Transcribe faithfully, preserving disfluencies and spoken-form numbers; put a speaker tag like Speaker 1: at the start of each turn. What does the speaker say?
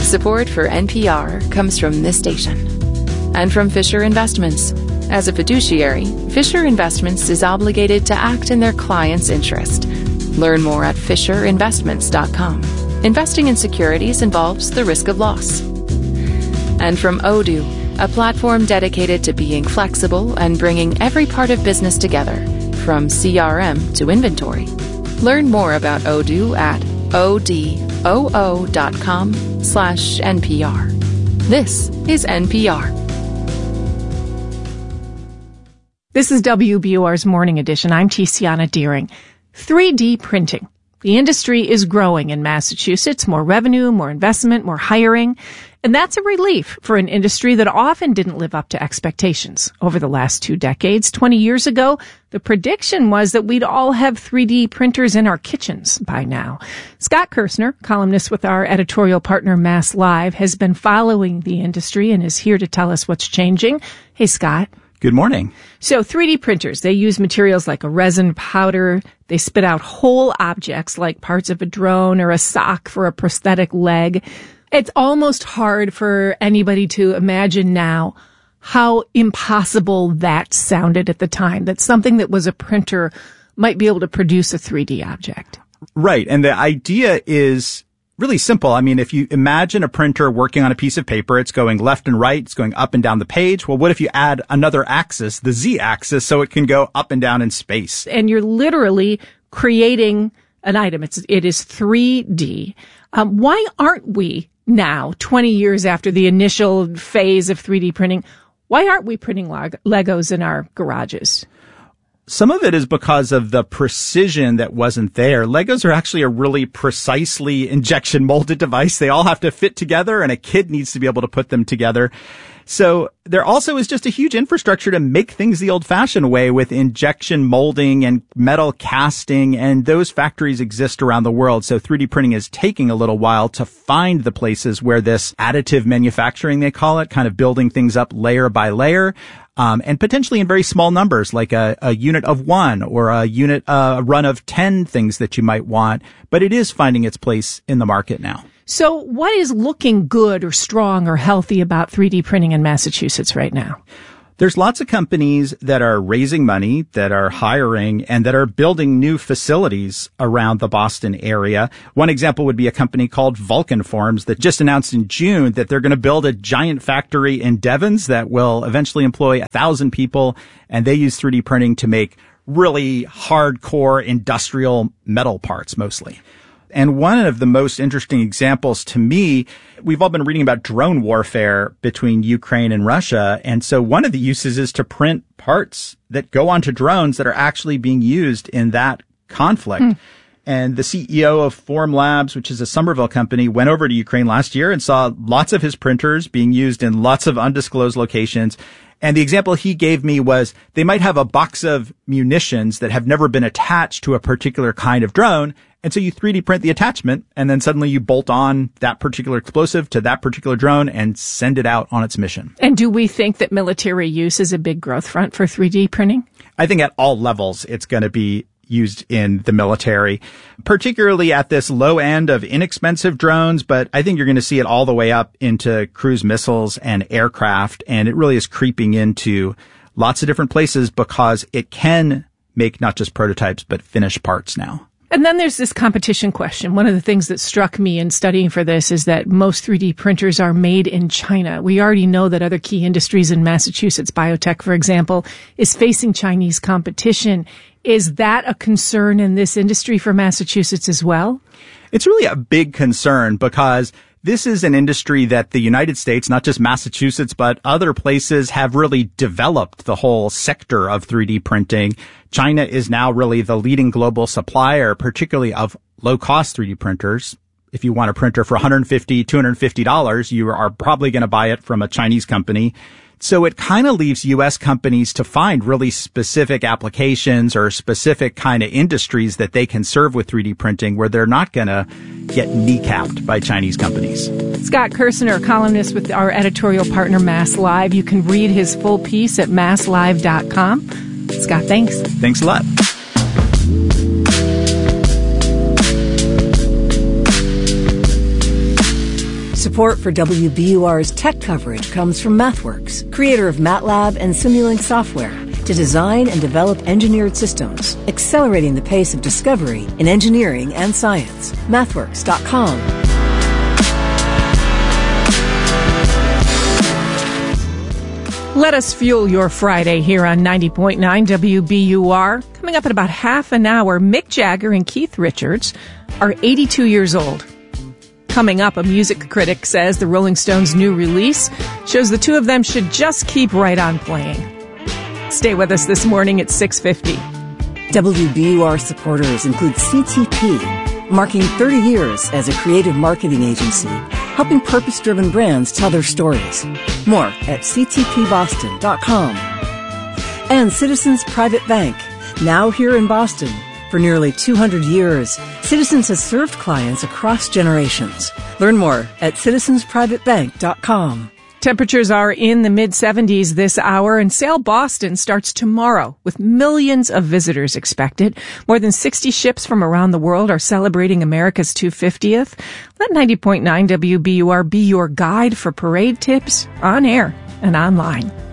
Speaker 1: Support for N P R comes from this station and from Fisher Investments. As a fiduciary, Fisher Investments is obligated to act in their client's interest. Learn more at fisher investments dot com. Investing in securities involves the risk of loss. And from Odoo, a platform dedicated to being flexible and bringing every part of business together, from C R M to inventory. Learn more about Odoo at odoo dot com slash N P R. This is N P R.
Speaker 2: This is W B U R's Morning Edition. I'm Tiziana Deering. three D printing. The industry is growing in Massachusetts. More revenue, more investment, more hiring. And that's a relief for an industry that often didn't live up to expectations over the last two decades. Twenty years ago, the prediction was that we'd all have three D printers in our kitchens by now. Scott Kirsner, columnist with our editorial partner Mass Live, has been following the industry and is here to tell us what's changing. Hey, Scott.
Speaker 3: Good morning.
Speaker 2: So three D printers, they use materials like a resin powder. They spit out whole objects like parts of a drone or a sock for a prosthetic leg. It's almost hard for anybody to imagine now how impossible that sounded at the time, that something that was a printer might be able to produce a three D object.
Speaker 3: Right. And the idea is really simple. I mean, if you imagine a printer working on a piece of paper, it's going left and right, it's going up and down the page. Well, what if you add another axis, the z-axis, so it can go up and down in space?
Speaker 2: And you're literally creating an item. It's, it is three D. Um, why aren't we now, twenty years after the initial phase of three D printing, why aren't we printing leg- Legos in our garages?
Speaker 3: Some of it is because of the precision that wasn't there. Legos are actually a really precisely injection molded device. They all have to fit together, and a kid needs to be able to put them together. So there also is just a huge infrastructure to make things the old-fashioned way with injection molding and metal casting, and those factories exist around the world. So three D printing is taking a little while to find the places where this additive manufacturing, they call it, kind of building things up layer by layer. Um, and potentially in very small numbers, like a, a unit of one or a unit, uh, a run of ten things that you might want. But it is finding its place in the market now.
Speaker 2: So what is looking good or strong or healthy about three D printing in Massachusetts right now?
Speaker 3: There's lots of companies that are raising money, that are hiring, and that are building new facilities around the Boston area. One example would be a company called Vulcan Forms that just announced in June that they're going to build a giant factory in Devens that will eventually employ a thousand people, and they use three D printing to make really hardcore industrial metal parts mostly. And one of the most interesting examples to me, we've all been reading about drone warfare between Ukraine and Russia. And so one of the uses is to print parts that go onto drones that are actually being used in that conflict. Mm. And the C E O of Form Labs, which is a Somerville company, went over to Ukraine last year and saw lots of his printers being used in lots of undisclosed locations. And the example he gave me was they might have a box of munitions that have never been attached to a particular kind of drone. And so you three D print the attachment, and then suddenly you bolt on that particular explosive to that particular drone and send it out on its mission.
Speaker 2: And do we think that military use is a big growth front for three D printing?
Speaker 3: I think at all levels it's going to be used in the military, particularly at this low end of inexpensive drones. But I think you're going to see it all the way up into cruise missiles and aircraft. And it really is creeping into lots of different places because it can make not just prototypes, but finished parts now.
Speaker 2: And then there's this competition question. One of the things that struck me in studying for this is that most three D printers are made in China. We already know that other key industries in Massachusetts, biotech, for example, is facing Chinese competition. Is that a concern in this industry for Massachusetts as well?
Speaker 3: It's really a big concern because this is an industry that the United States, not just Massachusetts, but other places have really developed the whole sector of three D printing. China is now really the leading global supplier, particularly of low-cost three D printers. If you want a printer for one hundred fifty dollars, two hundred fifty dollars, you are probably going to buy it from a Chinese company. So it kind of leaves U S companies to find really specific applications or specific kind of industries that they can serve with three D printing where they're not going to get kneecapped by Chinese companies.
Speaker 2: Scott Kirsner, columnist with our editorial partner Mass Live. You can read his full piece at mass live dot com. Scott, thanks.
Speaker 3: Thanks a lot.
Speaker 4: Support for W B U R's tech coverage comes from MathWorks, creator of MATLAB and Simulink software, to design and develop engineered systems, accelerating the pace of discovery in engineering and science. mathworks dot com.
Speaker 2: Let us fuel your Friday here on ninety point nine W B U R. Coming up in about half an hour, Mick Jagger and Keith Richards are eighty-two years old. Coming up, a music critic says the Rolling Stones' new release shows the two of them should just keep right on playing. Stay with us this morning at six fifty.
Speaker 4: W B U R supporters include C T P, marking thirty years as a creative marketing agency, helping purpose-driven brands tell their stories. More at c t p boston dot com. And Citizens Private Bank, now here in Boston. For nearly two hundred years, Citizens has served clients across generations. Learn more at citizens private bank dot com.
Speaker 2: Temperatures are in the mid seventies this hour, and Sail Boston starts tomorrow with millions of visitors expected. More than sixty ships from around the world are celebrating America's two hundred fiftieth. Let ninety point nine W B U R be your guide for parade tips on air and online.